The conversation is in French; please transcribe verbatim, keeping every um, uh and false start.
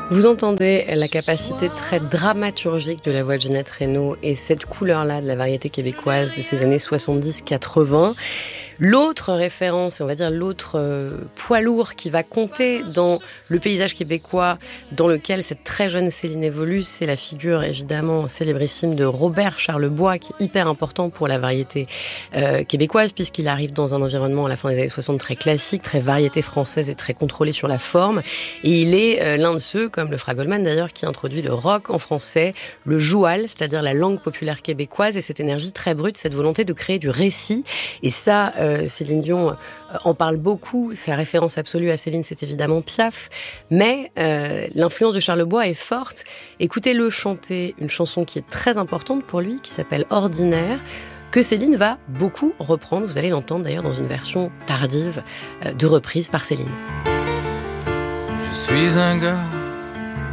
Vous entendez la capacité très dramaturgique de la voix de Ginette Renaud et cette couleur-là de la variété québécoise de ces années soixante-dix quatre-vingts. L'autre référence, on va dire l'autre euh, poids lourd qui va compter dans le paysage québécois dans lequel cette très jeune Céline évolue, c'est la figure évidemment célébrissime de Robert Charlebois, qui est hyper important pour la variété euh, québécoise, puisqu'il arrive dans un environnement à la fin des années soixante très classique, très variété française et très contrôlé sur la forme. Et il est euh, l'un de ceux, comme le Fra Goldman d'ailleurs, qui introduit le rock en français, le joual, c'est-à-dire la langue populaire québécoise, et cette énergie très brute, cette volonté de créer du récit. Et ça, euh, Céline Dion en parle beaucoup. Sa référence absolue à Céline, c'est évidemment Piaf. Mais euh, l'influence de Charlebois est forte. Écoutez-le chanter une chanson qui est très importante pour lui, qui s'appelle Ordinaire, que Céline va beaucoup reprendre. Vous allez l'entendre d'ailleurs dans une version tardive euh, de reprise par Céline. Je suis un gars